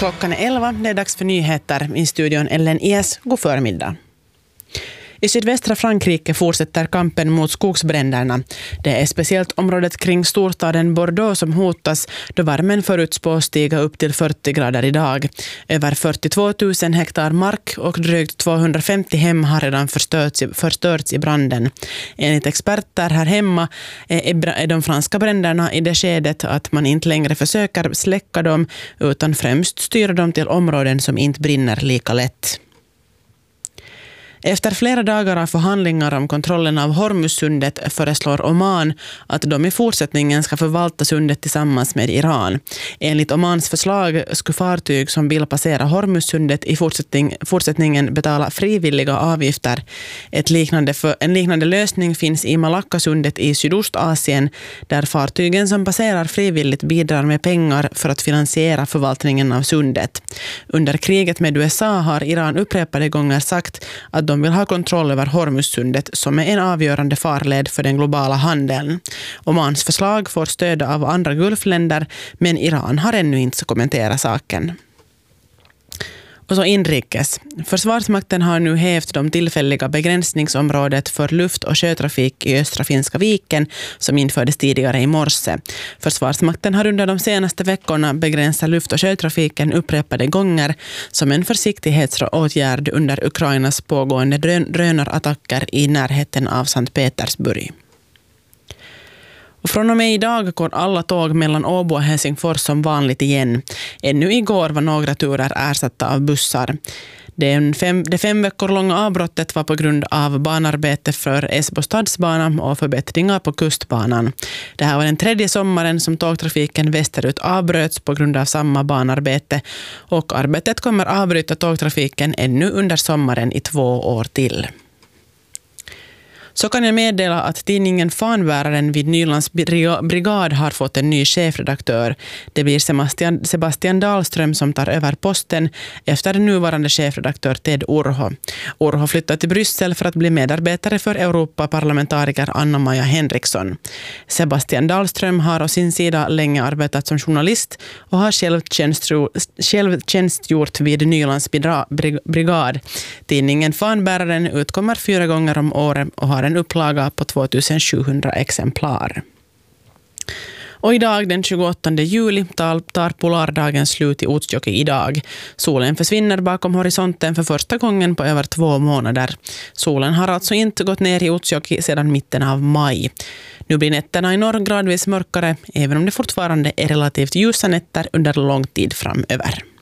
Klockan är 11, det är dags för nyheter. I studion Ellen Ies, god förmiddag. I sydvästra Frankrike fortsätter kampen mot skogsbränderna. Det är speciellt området kring storstaden Bordeaux som hotas då värmen förutspås stiga upp till 40 grader idag. Över 42 000 hektar mark och drygt 250 hem har redan förstörts i branden. Enligt experter här hemma är de franska bränderna i det skedet att man inte längre försöker släcka dem utan främst styra dem till områden som inte brinner lika lätt. Efter flera dagar av förhandlingar om kontrollen av Hormuzsundet föreslår Oman att de i fortsättningen ska förvalta sundet tillsammans med Iran. Enligt Omans förslag skulle fartyg som vill passera Hormuzsundet i fortsättningen betala frivilliga avgifter. En liknande lösning finns i Malackasundet i Sydostasien där fartygen som passerar frivilligt bidrar med pengar för att finansiera förvaltningen av sundet. Under kriget med USA har Iran upprepade gånger sagt att de vill ha kontroll över Hormuzsundet som är en avgörande farled för den globala handeln. Omans förslag får stöd av andra gulfländer, men Iran har ännu inte kommenterat saken. Och så inrikes. Försvarsmakten har nu hävt de tillfälliga begränsningsområdet för luft- och sjötrafik i östra Finska viken som infördes tidigare i morse. Försvarsmakten har under de senaste veckorna begränsat luft- och sjötrafiken upprepade gånger som en försiktighetsåtgärd under Ukrainas pågående drönarattacker i närheten av Sankt Petersburg. Och från och med idag går alla tåg mellan Åbo och Helsingfors som vanligt igen. Ännu igår var några turer ersatta av bussar. Det 5 veckor långa avbrottet var på grund av banarbete för Esbo stadsbana och förbättringar på kustbanan. Det här var den 3:e sommaren som tågtrafiken västerut avbröts på grund av samma banarbete och arbetet kommer avbryta tågtrafiken ännu under sommaren i 2 år till. Så kan jag meddela att tidningen Fanbäraren vid Nylands brigad har fått en ny chefredaktör. Det blir Sebastian Dahlström som tar över posten efter nuvarande chefredaktör Ted Urho. Urho flyttar till Bryssel för att bli medarbetare för Europaparlamentariker Anna-Maja Henriksson. Sebastian Dahlström har å sin sida länge arbetat som journalist och har själv tjänstgjort vid Nylands brigad. Tidningen Fanbäraren utkommer 4 gånger om året och har en upplaga på 2700 exemplar. Och idag den 28 juli tar polardagen slut i Utsjoki idag. Solen försvinner bakom horisonten för första gången på över 2 månader. Solen har alltså inte gått ner i Utsjoki sedan mitten av maj. Nu blir nätterna i norr gradvis mörkare, även om det fortfarande är relativt ljusa nätter under lång tid framöver.